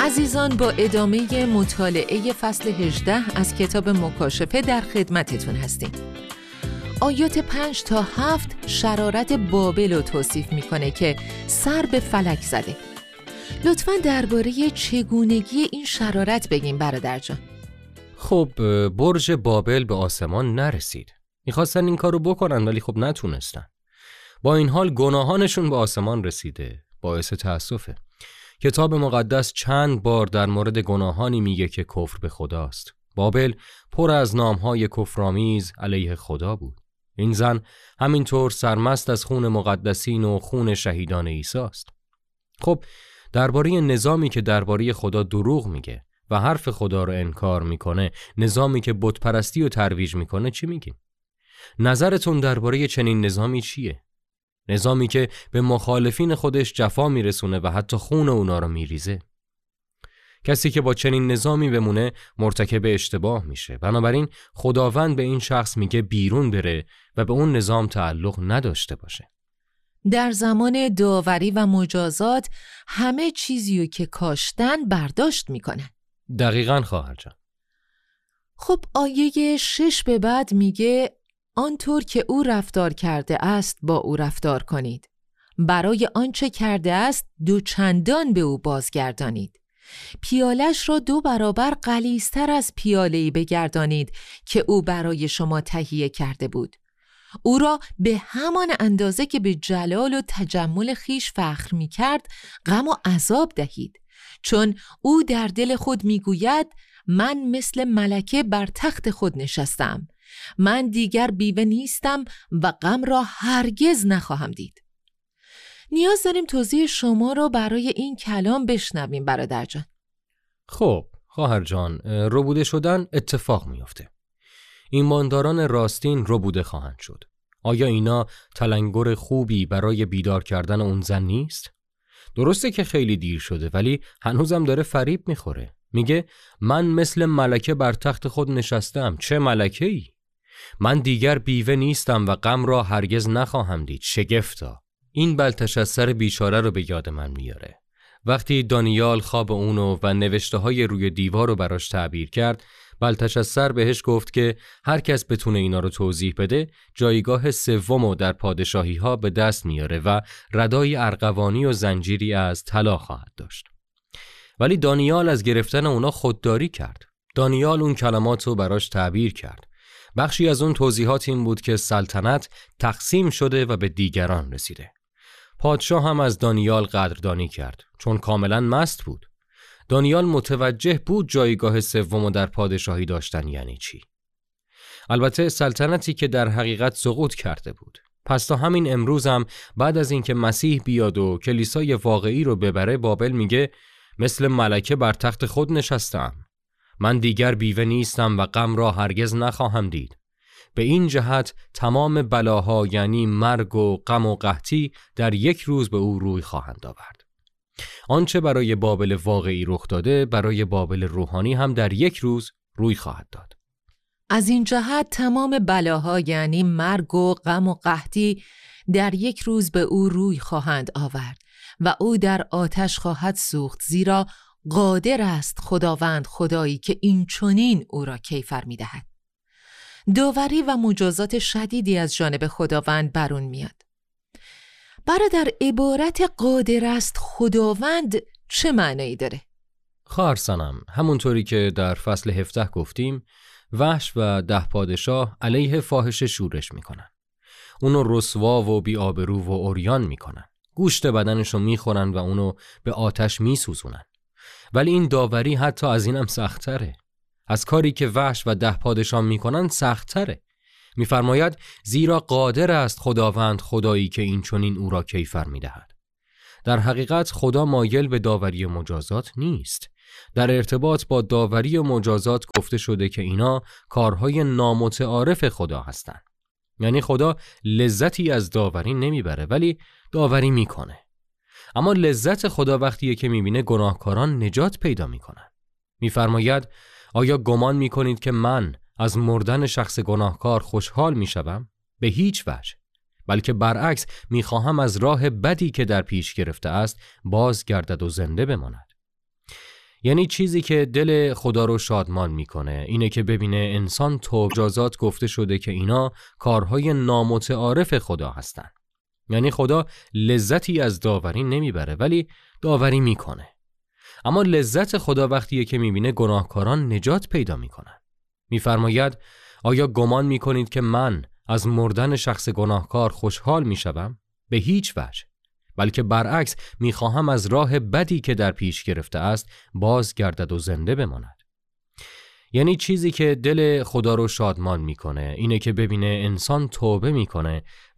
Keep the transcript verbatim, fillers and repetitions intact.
عزیزان، با ادامه مطالعه فصل هجده از کتاب مکاشفه در خدمتتون هستیم. آیات پنج تا هفت شرارت بابل رو توصیف میکنه که سر به فلک زده. لطفاً درباره چگونگی این شرارت بگیم برادر جان. خب برج بابل به آسمان نرسید. میخواستن این کارو بکنن ولی خب نتونستن. با این حال گناهانشون به آسمان رسیده. باعث تأسفه. کتاب مقدس چند بار در مورد گناهانی میگه که کفر به خداست. بابل پر از نامهای کفرآمیز علیه خدا بود. این زن همینطور سرمست از خون مقدسین و خون شهیدان عیسی است. خب درباره نظامی که درباره خدا دروغ میگه و حرف خدا رو انکار میکنه، نظامی که بت پرستی رو ترویج میکنه، چی میگیم؟ نظرتون درباره چنین نظامی چیه؟ نظامی که به مخالفین خودش جفا میرسونه و حتی خون اونا رو میریزه. کسی که با چنین نظامی بمونه مرتکب اشتباه میشه. بنابراین خداوند به این شخص میگه بیرون بره و به اون نظام تعلق نداشته باشه. در زمان داوری و مجازات همه چیزیو که کاشتن برداشت میکنن. دقیقاً خواهر جان. خب آیه شش به بعد میگه آنطور که او رفتار کرده است با او رفتار کنید. برای آنچه کرده است دو چندان به او بازگردانید. پیالش را دو برابر غلیظتر از پیاله‌ای بگردانید که او برای شما تهیه کرده بود. او را به همان اندازه که به جلال و تجمل خیش فخر می کرد غم و عذاب دهید، چون او در دل خود می گوید من مثل ملکه بر تخت خود نشستم، من دیگر بیوه نیستم و غم را هرگز نخواهم دید. نیاز داریم توضیح شما را برای این کلام بشنویم برادر جان. خب خواهر جان، ربوده شدن اتفاق میفته. ایمانداران راستین ربوده خواهند شد. آیا اینا تلنگر خوبی برای بیدار کردن اون زن نیست؟ درسته که خیلی دیر شده ولی هنوزم داره فریب میخوره. میگه من مثل ملکه بر تخت خود نشستم. چه ملکه‌ای؟ من دیگر بیوه نیستم و غم را هرگز نخواهم دید. شگفتا. این بلتشسر بیچاره رو به یاد من میاره. وقتی دانیال خواب اونو و نوشته های روی دیوار رو براش تعبیر کرد، بلتشسر بهش گفت که هر کس بتونه اینا رو توضیح بده جایگاه سومو در پادشاهی ها به دست میاره و ردای ارغوانی و زنجیری از طلا خواهد داشت. ولی دانیال از گرفتن اونا خودداری کرد. دانیال اون کلمات رو براش تعبیر کرد. بخشی از اون توضیحات این بود که سلطنت تقسیم شده و به دیگران رسیده. پادشاه هم از دانیال قدردانی کرد چون کاملا مست بود. دانیال متوجه بود جایگاه سوم در پادشاهی داشتن یعنی چی. البته سلطنتی که در حقیقت سقوط کرده بود. پس تا همین امروز هم بعد از اینکه مسیح بیاد و کلیسای واقعی رو ببره، بابل میگه مثل ملکه بر تخت خود نشستم. من دیگر بیوه نیستم و غم را هرگز نخواهم دید. به این جهت تمام بلاها یعنی مرگ و غم و قحطی در یک روز به او روی خواهند آورد. آنچه برای بابل واقعی رخ داده برای بابل روحانی هم در یک روز روی خواهد داد. از این جهت تمام بلاها یعنی مرگ و غم و قحطی در یک روز به او روی خواهند آورد و او در آتش خواهد سوخت، زیرا قادر است خداوند خدایی که این چنین او را کیفر می دهد. داوری و مجازات شدیدی از جانب خداوند برون میاد. برادر، عبارت قادر است خداوند چه معنایی داره؟ خواهر سنم، همونطوری که در فصل هفده گفتیم، وحش و ده پادشاه علیه فاحشه شورش میکنن. اونو رسوا و بی‌آبرو و عریان میکنن. گوشت بدنشو میخورن و اونو به آتش میسوزونن. ولی این داوری حتی از اینم سخت‌تره. از کاری که وحش و ده پادشاه میکنن سخت‌تره. میفرماید زیرا قادر است خداوند خدایی که این چنین او را کیفر میدهد. در حقیقت خدا مایل به داوری و مجازات نیست. در ارتباط با داوری و مجازات گفته شده که اینا کارهای نامتعارف خدا هستند. یعنی خدا لذتی از داوری نمیبره ولی داوری میکنه. اما لذت خدا وقتیه که میبینه گناهکاران نجات پیدا میکنن. میفرماید آیا گمان میکنید که من از مردن شخص گناهکار خوشحال میشوم؟ به هیچ وجه. بلکه برعکس میخواهم از راه بدی که در پیش گرفته است بازگردد و زنده بماند. یعنی چیزی که دل خدا رو شادمان میکنه اینه که ببینه انسان توجازات گفته شده که اینا کارهای نامتعارف خدا هستن. یعنی خدا لذتی از داوری نمیبره ولی داوری میکنه. اما لذت خدا وقتیه که میبینه گناهکاران نجات پیدا میکنن. میفرماید آیا گمان میکنید که من از مردن شخص گناهکار خوشحال میشوم؟ به هیچ وجه. بلکه برعکس میخواهم از راه بدی که در پیش گرفته است بازگردد و زنده بماند. یعنی چیزی که دل خدا رو شادمان میکنه اینه که ببینه انسان توبه میکنه